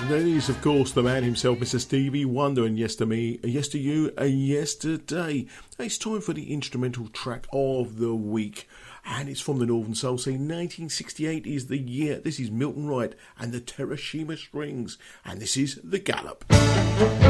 That is, of course, the man himself, Mr. Stevie Wonder, and yes to me, yes to you, yesterday. It's time for the instrumental track of the week, and it's from the Northern Soul Scene. 1968 is the year. This is Milton Wright and the Terashima Strings, and this is The Gallop.